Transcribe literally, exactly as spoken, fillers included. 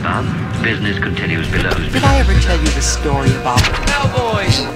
above, business continues below. Did I ever tell you the story about Cowboys!